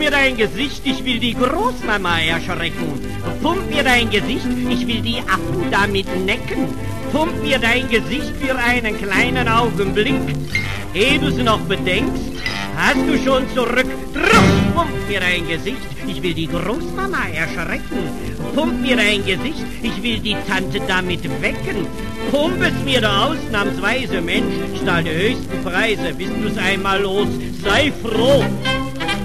mir dein Gesicht, ich will die Großmama erschrecken. Pump mir dein Gesicht, ich will die Affen damit necken. Pump mir dein Gesicht für einen kleinen Augenblick. Ehe du's noch bedenkst, hast du schon zurück. Pump mir dein Gesicht, ich will die Großmama erschrecken. Pump mir dein Gesicht, ich will die Tante damit wecken. Pump es mir da ausnahmsweise, Mensch, stahl die höchsten Preise, bist du's einmal los, sei froh.